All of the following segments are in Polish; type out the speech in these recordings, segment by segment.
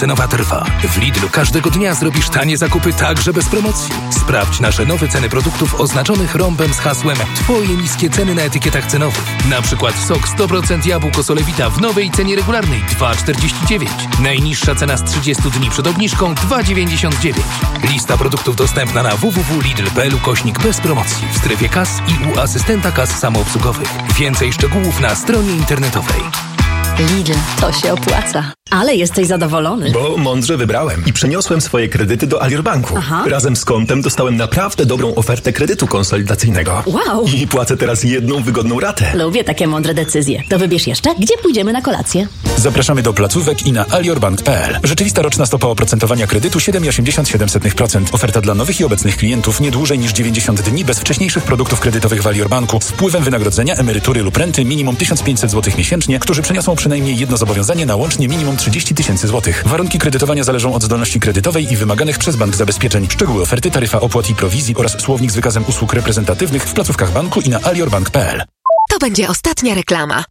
cenowa trwa. W Lidlu każdego dnia zrobisz tanie zakupy także bez promocji. Sprawdź nasze nowe ceny produktów oznaczonych rąbem z hasłem Twoje niskie ceny na etykietach cenowych. Na przykład sok 100% jabłko Solewita w nowej cenie regularnej 2,49. Najniższa cena z 30 dni przed obniżką 2,99. Lista produktów dostępna na www.lidl.pl/bez promocji w strefie kas i u asystenta kas samoobsługowych. Więcej szczegółów na stronie internetowej. Lidl, to się opłaca. Ale jesteś zadowolony. Bo mądrze wybrałem i przeniosłem swoje kredyty do Alior Banku. Aha. Razem z kontem dostałem naprawdę dobrą ofertę kredytu konsolidacyjnego. Wow! I płacę teraz jedną wygodną ratę. Lubię takie mądre decyzje. To wybierz jeszcze, gdzie pójdziemy na kolację. Zapraszamy do placówek i na aliorbank.pl. Rzeczywista roczna stopa oprocentowania kredytu 7,87%. Oferta dla nowych i obecnych klientów nie dłużej niż 90 dni bez wcześniejszych produktów kredytowych w Alior Banku z wpływem wynagrodzenia, emerytury lub renty minimum 1500 zł miesięcznie, którzy przeniosą przynajmniej jedno zobowiązanie na łącznie minimum 30 tysięcy złotych. Warunki kredytowania zależą od zdolności kredytowej i wymaganych przez bank zabezpieczeń. Szczegóły oferty, taryfa opłat i prowizji oraz słownik z wykazem usług reprezentatywnych w placówkach banku i na aliorbank.pl. To będzie ostatnia reklama.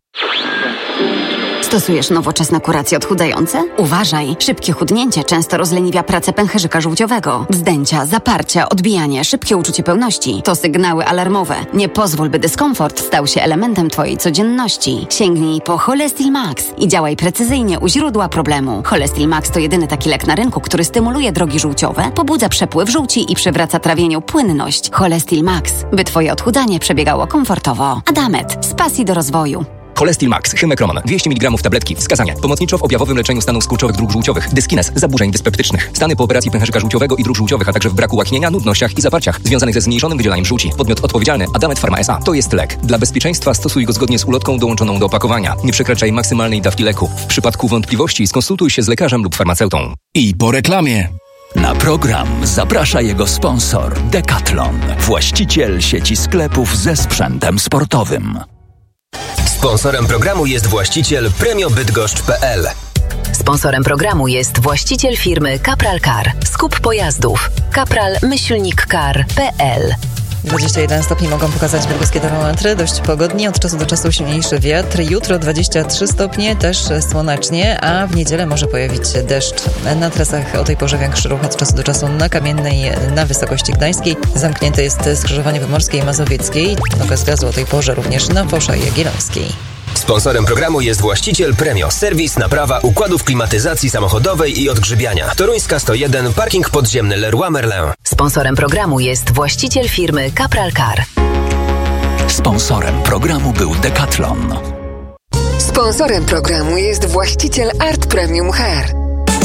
Stosujesz nowoczesne kuracje odchudzające? Uważaj! Szybkie chudnięcie często rozleniwia pracę pęcherzyka żółciowego. Wzdęcia, zaparcia, odbijanie, szybkie uczucie pełności to sygnały alarmowe. Nie pozwól, by dyskomfort stał się elementem Twojej codzienności. Sięgnij po Cholestil Max i działaj precyzyjnie u źródła problemu. Cholestil Max to jedyny taki lek na rynku, który stymuluje drogi żółciowe, pobudza przepływ żółci i przywraca trawieniu płynność. Cholestil Max, by Twoje odchudzanie przebiegało komfortowo. Adamet, z pasji do rozwoju. Cholestil Max, Hymekroman, 200 mg tabletki. Wskazania. Pomocniczo w objawowym leczeniu stanów skurczowych dróg żółciowych. Dyskines, zaburzeń dyspeptycznych. Stany po operacji pęcherzyka żółciowego i dróg żółciowych, a także w braku łaknienia, nudnościach i zaparciach związanych ze zmniejszonym wydzielaniem żółci. Podmiot odpowiedzialny Adamet Pharma S.A. To jest lek. Dla bezpieczeństwa stosuj go zgodnie z ulotką dołączoną do opakowania. Nie przekraczaj maksymalnej dawki leku. W przypadku wątpliwości skonsultuj się z lekarzem lub farmaceutą. I po reklamie. Na program zaprasza jego sponsor Decathlon, właściciel sieci sklepów ze sprzętem sportowym. Sponsorem programu jest właściciel premiobydgoszcz.pl. Sponsorem programu jest właściciel firmy Capral Car. Skup pojazdów. capral-car.pl. 21 stopni mogą pokazać bydgoskie termometry. Dość pogodnie, od czasu do czasu silniejszy wiatr. Jutro 23 stopnie, też słonecznie, a w niedzielę może pojawić się deszcz. Na trasach o tej porze większy ruch od czasu do czasu na Kamiennej, na wysokości gdańskiej. Zamknięte jest skrzyżowanie Pomorskiej i Mazowieckiej. Okaz gazu o tej porze również na Woszaj Jagiellońskiej. Sponsorem programu jest właściciel Premio. Serwis, naprawa układów klimatyzacji samochodowej i odgrzybiania. Toruńska 101, parking podziemny Leroy Merlin. Sponsorem programu jest właściciel firmy Capral Car. Sponsorem programu był Decathlon. Sponsorem programu jest właściciel Art Premium Hair.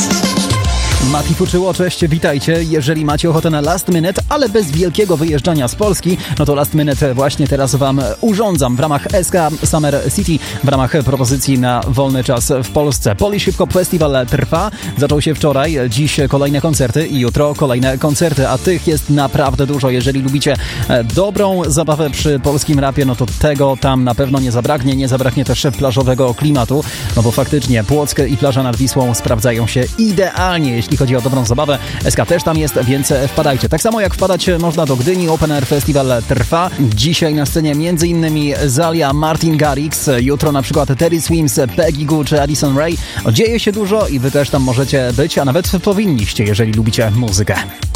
Mati Fuczyło, cześć, witajcie. Jeżeli macie ochotę na last minute, ale bez wielkiego wyjeżdżania z Polski, no to last minute właśnie teraz Wam urządzam w ramach SK Summer City, w ramach propozycji na wolny czas w Polsce. Polish Hip Hop Festival trwa, zaczął się wczoraj, dziś kolejne koncerty i jutro kolejne koncerty, a tych jest naprawdę dużo. Jeżeli lubicie dobrą zabawę przy polskim rapie, no to tego tam na pewno nie zabraknie też plażowego klimatu, no bo faktycznie Płock i plaża nad Wisłą sprawdzają się idealnie, jeśli chodzi o dobrą zabawę. SK też tam jest, więc wpadajcie. Tak samo jak wpadać można do Gdyni, Open Air Festival trwa. Dzisiaj na scenie m.in. Zalia, Martin Garrix, jutro na przykład Terry Swims, Peggy Goo czy Addison Rae. Dzieje się dużo i wy też tam możecie być, a nawet powinniście, jeżeli lubicie muzykę.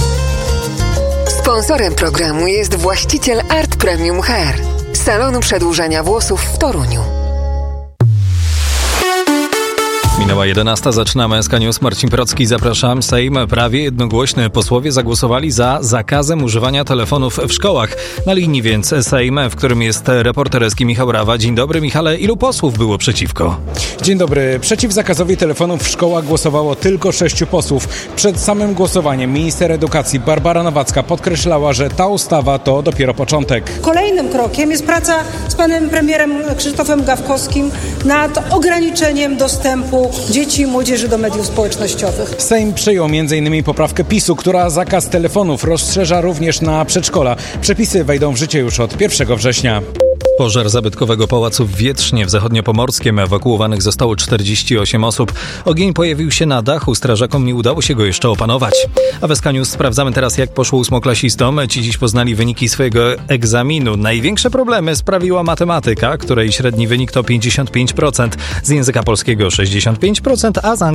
Sponsorem programu jest właściciel Art Premium Hair, salonu przedłużania włosów w Toruniu. Minęła 11, zaczynamy SK News. Marcin Procki, zapraszam. Sejm prawie jednogłośny. Posłowie zagłosowali za zakazem używania telefonów w szkołach. Na linii więc Sejm, w którym jest reporter SK Michał Rawa. Dzień dobry, Michale. Ilu posłów było przeciwko? Dzień dobry. Przeciw zakazowi telefonów w szkołach głosowało tylko 6 posłów. Przed samym głosowaniem minister edukacji Barbara Nowacka podkreślała, że ta ustawa to dopiero początek. Kolejnym krokiem jest praca z panem premierem Krzysztofem Gawkowskim nad ograniczeniem dostępu dzieci i młodzieży do mediów społecznościowych. Sejm przyjął m.in. poprawkę PiS-u, która zakaz telefonów rozszerza również na przedszkola. Przepisy wejdą w życie już od 1 września. Pożar zabytkowego pałacu w Wietrznie w Zachodniopomorskiem. Ewakuowanych zostało 48 osób. Ogień pojawił się na dachu. Strażakom nie udało się go jeszcze opanować. A w SK News sprawdzamy teraz, jak poszło ósmoklasistom. Ci dziś poznali wyniki swojego egzaminu. Największe problemy sprawiła matematyka, której średni wynik to 55%, z języka polskiego 65%, a z